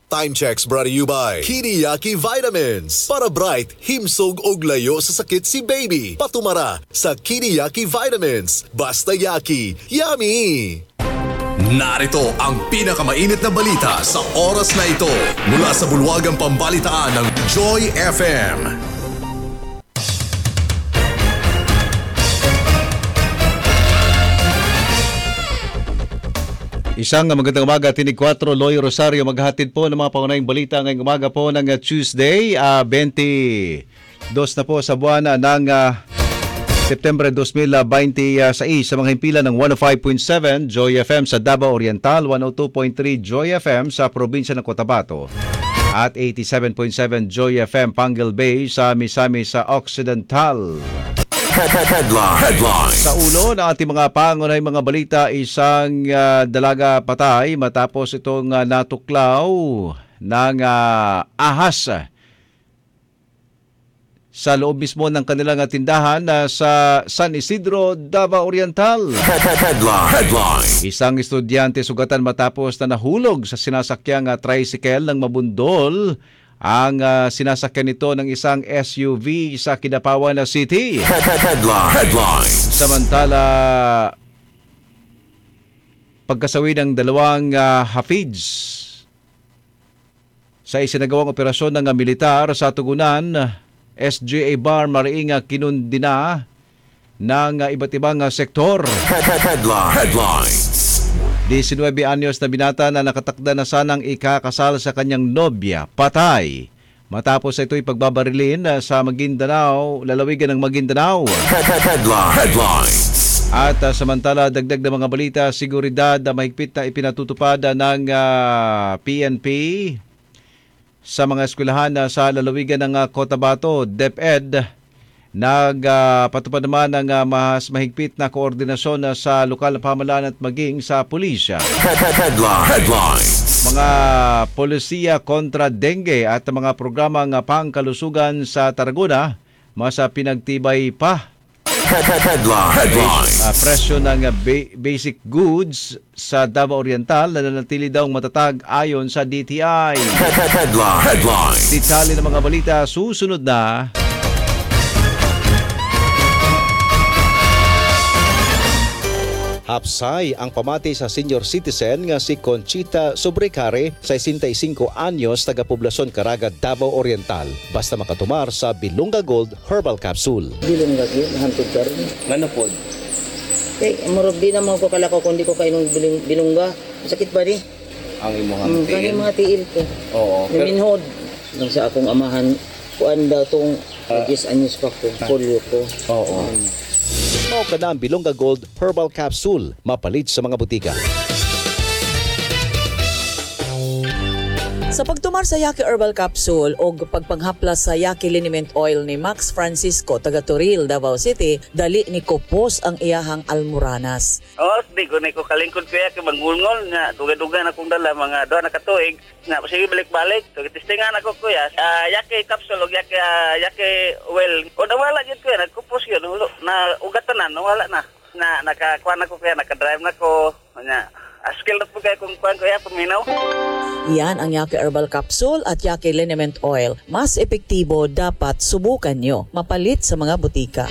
Time checks brought to you by Kiriyaki Vitamins. Para bright, himsog og layo sa sakit si baby. Patumara sa Kiriyaki Vitamins. Basta yaki, yummy! Narito ang pinakamainit na balita sa oras na ito mula sa bulwagang pambalitaan ng Joy FM. Isang magandang umaga, Tinig 4, Loy Rosario maghahatid po ng mga pangunahing balita ngayong umaga po ng Tuesday, 22 na po sa buwan ng September 2026 sa mga himpilan ng 105.7 Joy FM sa Davao Oriental, 102.3 Joy FM sa probinsya ng Cotabato at 87.7 Joy FM Pangal Bay sa Misamis sa Occidental. Headline. Sa ulo ng ating mga pangunahing mga balita, isang dalaga patay matapos itong natuklaw ng ahas sa loob mismo ng kanilang tindahan sa San Isidro, Davao Oriental. Headline. Isang estudyante sugatan matapos na nahulog sa sinasakyang tricycle ng mabundol ang sinasakyan nito ng isang SUV sa Kidapawan City. Headline. Samantala, pagkasawi ng dalawang Hafiz sa isinagawang operasyon ng militar sa Tugunan, SGA Bar Mariinga kinundina ng iba't ibang sektor. Headline. 19 anyos na binata na nakatakda na sanang ikakasal sa kanyang nobya, patay matapos ito'y pagbabarilin sa Maguindanao, lalawigan ng Maguindanao. Headline. At samantala, dagdag na mga balita, seguridad na mahigpit na ipinatutupad ng PNP sa mga eskwelahan sa lalawigan ng Cotabato. DepEd nagpatupad naman ng mas mahigpit na koordinasyon sa lokal na pamahalaan at maging sa pulisya. Headline. Mga polisiya kontra dengue at mga programang pangkalusugan sa Tarragona mas pinagtibay pa. Headline. Presyo ng basic goods sa Davao Oriental na nanatili daw matatag ayon sa DTI. Headline. Detalye ng mga balita susunod na. Hapsay ang pamati sa senior citizen nga si Conchita Sobrecare, 65 anyos, taga-poblasyon Caraga, Davao Oriental. Basta makatumar sa Bilunga Gold Herbal Capsule. Bilunga yun, hantod ka rin. Ano po? Marog di naman ko kalakaw kung di ko kayo ng bilungga. Sakit ba di? Ang imong tiil? Ang mga tiil ko. Oo. Naminhod. Nang sa akong amahan, kuan daw itong 10 anyos pa ko, polio ko. Oo. Mao ka na ang Bilunga Gold Herbal Capsule, mapalit sa mga butika. Sa pagtumar sa Yaki Herbal Capsule o pagpanghaplas sa Yaki Liniment Oil ni Max Francisco, taga Toril, Davao City, dali ni Kopos ang iyahang almoranas. Di ko na ko kalingkod kaya kay mangulngol nga duga-duga akong dala mga doon nakatuig nga sige balik-balik so testingan ako kuya Yaki capsule ug Yaki oil o nawala gyud kuya nagkupos yun na ugatanan nawala na nakakuha na ko kaya nakadrive na ko nya skill na po kaya kung kuhan kuya paminaw. Yan ang Yaki Herbal Capsule at Yaki Liniment Oil. Mas epektibo, dapat subukan nyo. Mapalit sa mga butika.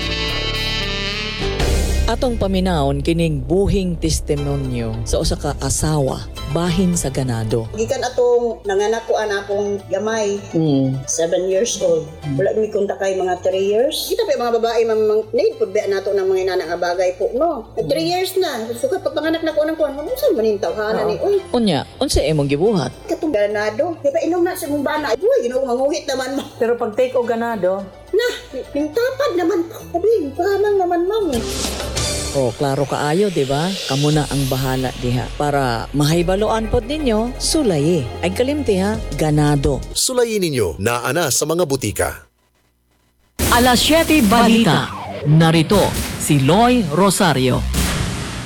Atong paminawon kining buhing testimonyo sa usa ka asawa bahin sa ganado. Gikan atong nanganak ko akong gamay. 7 years old. Wala mi kontakay mga 3 years. Kita pa mga babae need pud ba nato ng mga inana nga bagay po no. 3 years na. Sukat pagpanganak na ko nang kuan. Unsa man ning tawhana ni oy. Unya, unsa imong gibuhat? Katong ganado. Di ba inom na sa mong bana. Uy, Ginoo manguhit naman mo. Pero pag take o ganado, ning tapad naman po. Abi, parang naman ma'am. O, klaro kaayo, di ba? Kamo na ang bahala diha. Para mahibaloan pod ninyo, sulayi. Ay kalimti ha, ganado. Sulayin ninyo na ana sa mga butika. Alas 7 Balita. Narito si Loy Rosario.